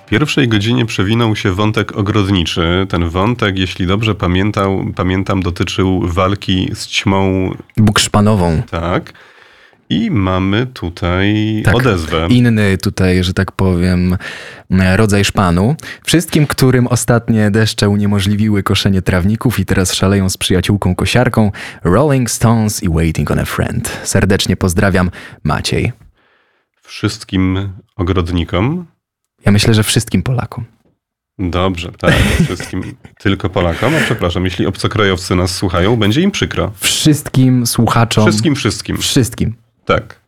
W pierwszej godzinie przewinął się wątek ogrodniczy. Ten wątek, jeśli dobrze pamiętam, dotyczył walki z ćmą bukszpanową. Tak. I mamy tutaj odezwę. Inny tutaj, że tak powiem, rodzaj szpanu. Wszystkim, którym ostatnie deszcze uniemożliwiły koszenie trawników i teraz szaleją z przyjaciółką kosiarką, Rolling Stones i Waiting on a Friend. Serdecznie pozdrawiam, Maciej. Wszystkim ogrodnikom? Ja myślę, że wszystkim Polakom. Dobrze, tak. Wszystkim tylko Polakom. A przepraszam, jeśli obcokrajowcy nas słuchają, będzie im przykro. Wszystkim słuchaczom. Wszystkim. Wszystkim. Tak.